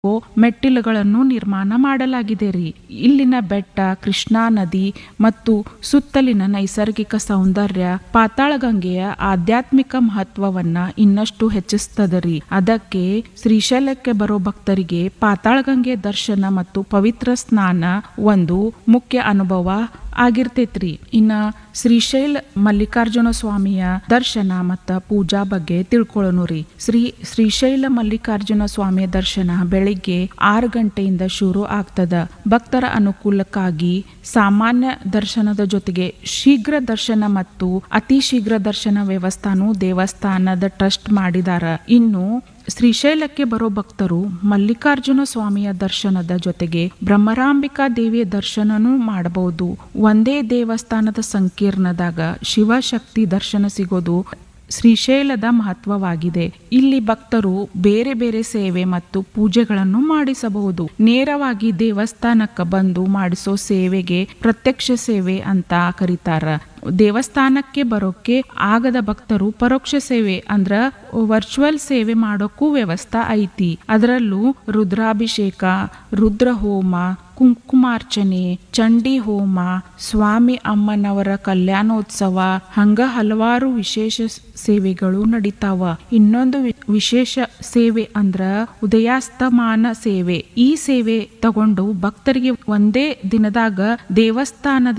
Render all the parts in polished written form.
ಮೆಟ್ಟಿಲುಗಳನ್ನು ನಿರ್ಮಾಣ ಮಾಡಲಾಗಿದೆ ರೀ. ಇಲ್ಲಿನ ಬೆಟ್ಟ, ಕೃಷ್ಣಾ ನದಿ ಮತ್ತು ಸುತ್ತಲಿನ ನೈಸರ್ಗಿಕ ಸೌಂದರ್ಯ ಪಾತಾಳಗಂಗೆಯ ಆಧ್ಯಾತ್ಮಿಕ ಮಹತ್ವವನ್ನ ಇನ್ನಷ್ಟು ಹೆಚ್ಚಿಸ್ತದರಿ. ಅದಕ್ಕೆ ಶ್ರೀಶೈಲಕ್ಕೆ ಬರೋ ಭಕ್ತರಿಗೆ ಪಾತಾಳಗಂಗೆ ದರ್ಶನ ಮತ್ತು ಪವಿತ್ರ ಸ್ನಾನ ಒಂದು ಮುಖ್ಯ ಅನುಭವ ಆಗಿರ್ತೈತ್ರಿ. ಇನ್ನ ಶ್ರೀಶೈಲ ಮಲ್ಲಿಕಾರ್ಜುನ ಸ್ವಾಮಿಯ ದರ್ಶನ ಮತ್ತ ಪೂಜಾ ಬಗ್ಗೆ ತಿಳ್ಕೊಳ್ಳೋಣ ರೀ. ಶ್ರೀಶೈಲ ಮಲ್ಲಿಕಾರ್ಜುನ ಸ್ವಾಮಿಯ ದರ್ಶನ ಬೆಳಿಗ್ಗೆ 6 ಗಂಟೆಯಿಂದ ಶುರು ಆಗ್ತದ. ಭಕ್ತರ ಅನುಕೂಲಕ್ಕಾಗಿ ಸಾಮಾನ್ಯ ದರ್ಶನದ ಜೊತೆಗೆ ಶೀಘ್ರ ದರ್ಶನ ಮತ್ತು ಅತಿ ಶೀಘ್ರ ದರ್ಶನ ವ್ಯವಸ್ಥಾನು ದೇವಸ್ಥಾನದ ಟ್ರಸ್ಟ್ ಮಾಡಿದಾರ. ಇನ್ನು ಶ್ರೀಶೈಲಕ್ಕೆ ಬರೋ ಭಕ್ತರು ಮಲ್ಲಿಕಾರ್ಜುನ ಸ್ವಾಮಿಯ ದರ್ಶನದ ಜೊತೆಗೆ ಬ್ರಹ್ಮರಾಂಬಿಕಾ ದೇವಿಯ ದರ್ಶನನೂ ಮಾಡಬಹುದು. ಒಂದೇ ದೇವಸ್ಥಾನದ ಸಂಕೀರ್ಣದಾಗ ಶಿವಶಕ್ತಿ ದರ್ಶನ ಸಿಗೋದು ಶ್ರೀಶೈಲದ ಮಹತ್ವವಾಗಿದೆ. ಇಲ್ಲಿ ಭಕ್ತರು ಬೇರೆ ಬೇರೆ ಸೇವೆ ಮತ್ತು ಪೂಜೆಗಳನ್ನು ಮಾಡಿಸಬಹುದು. ನೇರವಾಗಿ ದೇವಸ್ಥಾನಕ್ಕೆ ಬಂದು ಮಾಡಿಸೋ ಸೇವೆಗೆ ಪ್ರತ್ಯಕ್ಷ ಸೇವೆ ಅಂತ ಕರೀತಾರ. ದೇವಸ್ಥಾನಕ್ಕೆ ಬರೋಕೆ ಆಗದ ಭಕ್ತರು ಪರೋಕ್ಷ ಸೇವೆ ಅಂದ್ರ ವರ್ಚುವಲ್ ಸೇವೆ ಮಾಡೋಕ್ಕೂ ವ್ಯವಸ್ಥೆ ಐತಿ. ಅದರಲ್ಲೂ ರುದ್ರಾಭಿಷೇಕ, ರುದ್ರಹೋಮ, ಕುಂಕುಮಾರ್ಚನೆ, ಚಂಡಿ ಹೋಮ, ಸ್ವಾಮಿ ಅಮ್ಮನವರ ಕಲ್ಯಾಣೋತ್ಸವ ಹಂಗ ಹಲವಾರು ವಿಶೇಷ ಸೇವೆಗಳು ನಡೀತಾವ. ಇನ್ನೊಂದು ವಿಶೇಷ ಸೇವೆ ಅಂದ್ರ ಉದಯಾಸ್ತಮಾನ ಸೇವೆ. ಈ ಸೇವೆ ತಗೊಂಡು ಭಕ್ತರಿಗೆ ಒಂದೇ ದಿನದಾಗ ದೇವಸ್ಥಾನದ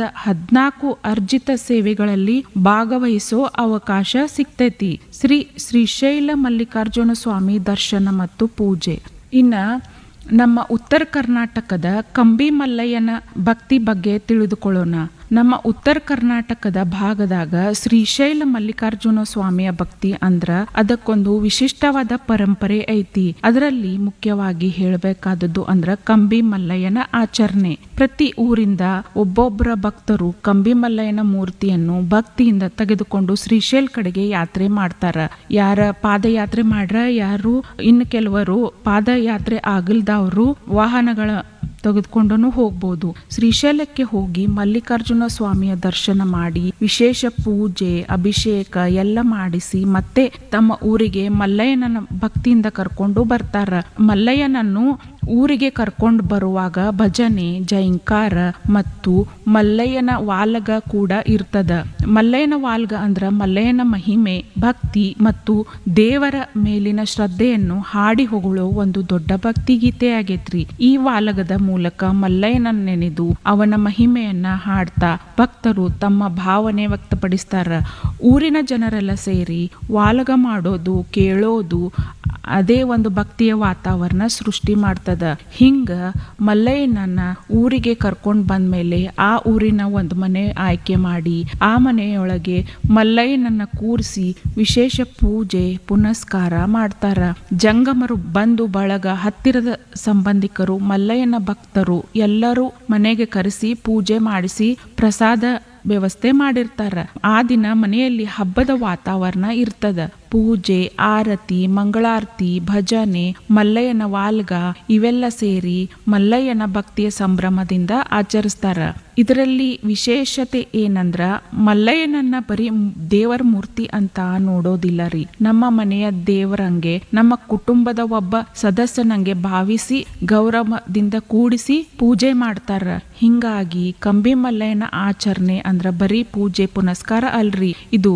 14 ಅರ್ಜಿತ ಸೇವೆಗಳಲ್ಲಿ ಭಾಗವಹಿಸೋ ಅವಕಾಶ ಸಿಗ್ತೈತಿ. ಶ್ರೀಶೈಲ ಮಲ್ಲಿಕಾರ್ಜುನ ಸ್ವಾಮಿ ದರ್ಶನ ಮತ್ತು ಪೂಜೆ. ಇನ್ನ ನಮ್ಮ ಉತ್ತರ ಕರ್ನಾಟಕದ ಕಂಬಿ ಮಲ್ಲಯ್ಯನ ಭಕ್ತಿ ಬಗ್ಗೆ ತಿಳಿದುಕೊಳ್ಳೋಣ. ನಮ್ಮ ಉತ್ತರ ಕರ್ನಾಟಕದ ಭಾಗದಾಗ ಶ್ರೀಶೈಲ ಮಲ್ಲಿಕಾರ್ಜುನ ಸ್ವಾಮಿಯ ಭಕ್ತಿ ಅಂದ್ರ ಅದಕ್ಕೊಂದು ವಿಶಿಷ್ಟವಾದ ಪರಂಪರೆ ಐತಿ. ಅದರಲ್ಲಿ ಮುಖ್ಯವಾಗಿ ಹೇಳಬೇಕಾದದ್ದು ಅಂದ್ರ ಕಂಬಿ ಮಲ್ಲಯ್ಯನ ಆಚರಣೆ. ಪ್ರತಿ ಊರಿಂದ ಒಬ್ಬೊಬ್ಬರ ಭಕ್ತರು ಕಂಬಿ ಮಲ್ಲಯ್ಯನ ಮೂರ್ತಿಯನ್ನು ಭಕ್ತಿಯಿಂದ ತೆಗೆದುಕೊಂಡು ಶ್ರೀಶೈಲ ಕಡೆಗೆ ಯಾತ್ರೆ ಮಾಡ್ತಾರ. ಯಾರ ಪಾದಯಾತ್ರೆ ಮಾಡ್ರ, ಯಾರು ಇನ್ನು ಕೆಲವರು ಪಾದಯಾತ್ರೆ ಆಗಲ್ದವರು ವಾಹನಗಳ ತೆಗೆದುಕೊಂಡು ಹೋಗ್ಬೋದು. ಶ್ರೀಶೈಲಕ್ಕೆ ಹೋಗಿ ಮಲ್ಲಿಕಾರ್ಜುನ ಸ್ವಾಮಿಯ ದರ್ಶನ ಮಾಡಿ ವಿಶೇಷ ಪೂಜೆ, ಅಭಿಷೇಕ ಎಲ್ಲ ಮಾಡಿಸಿ ಮತ್ತೆ ತಮ್ಮ ಊರಿಗೆ ಮಲ್ಲಯ್ಯನ ಭಕ್ತಿಯಿಂದ ಕರ್ಕೊಂಡು ಬರ್ತಾರ. ಮಲ್ಲಯ್ಯನನ್ನು ಊರಿಗೆ ಕರ್ಕೊಂಡು ಬರುವಾಗ ಭಜನೆ, ಜೈಂಕಾರ ಮತ್ತು ಮಲ್ಲಯ್ಯನ ವಾಲ್ಗ ಕೂಡ ಇರ್ತದ. ಮಲ್ಲಯ್ಯನ ವಾಲ್ಗ ಅಂದ್ರ ಮಲ್ಲಯ್ಯನ ಮಹಿಮೆ, ಭಕ್ತಿ ಮತ್ತು ದೇವರ ಮೇಲಿನ ಶ್ರದ್ಧೆಯನ್ನು ಹಾಡಿ ಹೊಗಳೋ ಒಂದು ದೊಡ್ಡ ಭಕ್ತಿ ಗೀತೆ ಆಗೇತ್ರಿ. ಈ ವಾಲಗದ ಮೂಲಕ ಮಲ್ಲಯ್ಯನ ನೆನೆದು ಅವನ ಮಹಿಮೆಯನ್ನ ಹಾಡ್ತಾ ಭಕ್ತರು ತಮ್ಮ ಭಾವನೆ ವ್ಯಕ್ತಪಡಿಸ್ತಾರ. ಊರಿನ ಜನರೆಲ್ಲ ಸೇರಿ ವಾಲಗ ಮಾಡೋದು, ಕೇಳೋದು ಅದೇ ಒಂದು ಭಕ್ತಿಯ ವಾತಾವರಣ ಸೃಷ್ಟಿ ಮಾಡ್ತದ. ಹಿಂಗ ಮಲ್ಲಯ್ಯನನ್ನ ಊರಿಗೆ ಕರ್ಕೊಂಡ್ ಬಂದ್ಮೇಲೆ ಆ ಊರಿನ ಒಂದು ಮನೆ ಆಯ್ಕೆ ಮಾಡಿ ಆ ಮನೆಯೊಳಗೆ ಮಲ್ಲಯ್ಯನನ್ನ ಕೂರಿಸಿ ವಿಶೇಷ ಪೂಜೆ ಪುನಸ್ಕಾರ ಮಾಡ್ತಾರ. ಜಂಗಮರು, ಬಂಧು ಬಳಗ, ಹತ್ತಿರದ ಸಂಬಂಧಿಕರು, ಮಲ್ಲಯ್ಯನ ಭಕ್ತರು ಎಲ್ಲರೂ ಮನೆಗೆ ಕರೆಸಿ ಪೂಜೆ ಮಾಡಿಸಿ ಪ್ರಸಾದ ವ್ಯವಸ್ಥೆ ಮಾಡಿರ್ತಾರ. ಆ ದಿನ ಮನೆಯಲ್ಲಿ ಹಬ್ಬದ ವಾತಾವರಣ ಇರ್ತದ. ಪೂಜೆ, ಆರತಿ, ಮಂಗಳಾರತಿ, ಭಜನೆ, ಮಲ್ಲಯ್ಯನ ವಾಲ್ಗ ಇವೆಲ್ಲ ಸೇರಿ ಮಲ್ಲಯ್ಯನ ಭಕ್ತಿಯ ಸಂಭ್ರಮದಿಂದ ಆಚರಿಸ್ತಾರ. ಇದರಲ್ಲಿ ವಿಶೇಷತೆ ಏನಂದ್ರ ಮಲ್ಲಯ್ಯನನ್ನ ಬರೀ ದೇವರ ಮೂರ್ತಿ ಅಂತ ನೋಡೋದಿಲ್ಲ ರೀ. ನಮ್ಮ ಮನೆಯ ದೇವರಂಗೆ, ನಮ್ಮ ಕುಟುಂಬದ ಒಬ್ಬ ಸದಸ್ಯನಂಗೆ ಭಾವಿಸಿ ಗೌರವದಿಂದ ಕೂಡಿಸಿ ಪೂಜೆ ಮಾಡ್ತಾರ. ಹಿಂಗಾಗಿ ಕಂಬಿ ಮಲ್ಲಯ್ಯನ ಆಚರಣೆ ಅಂದ್ರ ಬರೀ ಪೂಜೆ ಪುನಸ್ಕಾರ ಅಲ್ರಿ. ಇದು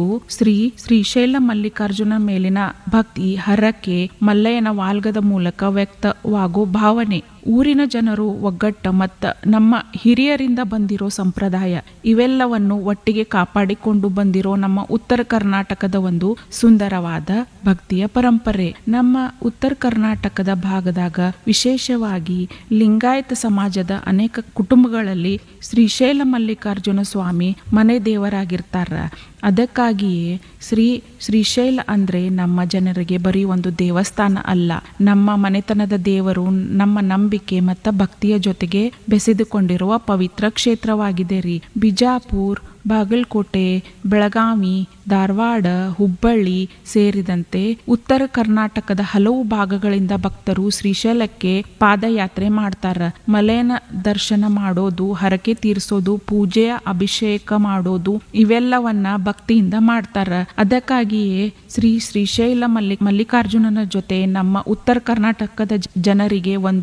ಶ್ರೀಶೈಲ ಮಲ್ಲಿಕಾರ್ಜುನ ಮೇಲಿನ ಭಕ್ತಿ, ಹರಕೆ, ಮಲ್ಲಯ್ಯನ ವಾಲ್ಗದ ಮೂಲಕ ವ್ಯಕ್ತವಾಗೋ ಭಾವನೆ. ಊರಿನ ಜನರು ಒಗ್ಗಟ್ಟ ಮತ್ತ ನಮ್ಮ ಹಿರಿಯರಿಂದ ಬಂದಿರೋ ಸಂಪ್ರದಾಯ ಇವೆಲ್ಲವನ್ನು ಒಟ್ಟಿಗೆ ಕಾಪಾಡಿಕೊಂಡು ಬಂದಿರೋ ನಮ್ಮ ಉತ್ತರ ಕರ್ನಾಟಕದ ಒಂದು ಸುಂದರವಾದ ಭಕ್ತಿಯ ಪರಂಪರೆ. ನಮ್ಮ ಉತ್ತರ ಕರ್ನಾಟಕದ ಭಾಗದಾಗ ವಿಶೇಷವಾಗಿ ಲಿಂಗಾಯತ ಸಮಾಜದ ಅನೇಕ ಕುಟುಂಬಗಳಲ್ಲಿ ಶ್ರೀಶೈಲ ಮಲ್ಲಿಕಾರ್ಜುನ ಸ್ವಾಮಿ ಮನೆ ದೇವರಾಗಿರ್ತಾರ. ಅದಕ್ಕಾಗಿಯೇ ಶ್ರೀಶೈಲ ಅಂದ್ರೆ ನಮ್ಮ ಜನರಿಗೆ ಬರೀ ಒಂದು ದೇವಸ್ಥಾನ ಅಲ್ಲ, ನಮ್ಮ ಮನೆತನದ ದೇವರು, ನಮ್ಮ ನಂಬಿಕೆ ಮತ್ತು ಭಕ್ತಿಯ ಜೊತೆಗೆ ಬೆಸೆದುಕೊಂಡಿರುವ ಪವಿತ್ರ ಕ್ಷೇತ್ರವಾಗಿದೆ ರೀ. ಬಿಜಾಪುರ್, ಬಾಗಲಕೋಟೆ, ಬೆಳಗಾವಿ, ಧಾರವಾಡ, ಹುಬ್ಬಳ್ಳಿ ಸೇರಿದಂತೆ ಉತ್ತರ ಕರ್ನಾಟಕದ ಹಲವು ಭಾಗಗಳಿಂದ ಭಕ್ತರು ಶ್ರೀಶೈಲಕ್ಕೆ ಪಾದಯಾತ್ರೆ ಮಾಡ್ತಾರ. ಮಲ್ಲಯ್ಯನ ದರ್ಶನ ಮಾಡೋದು, ಹರಕೆ ತೀರಿಸೋದು, ಪೂಜೆಯ ಅಭಿಷೇಕ ಮಾಡೋದು ಇವೆಲ್ಲವನ್ನ ಭಕ್ತಿಯಿಂದ ಮಾಡ್ತಾರ. ಅದಕ್ಕಾಗಿಯೇ ಶ್ರೀಶೈಲ ಮಲ್ಲಿಕಾರ್ಜುನನ ಜೊತೆ ನಮ್ಮ ಉತ್ತರ ಕರ್ನಾಟಕದ ಜನರಿಗೆ ಒಂದು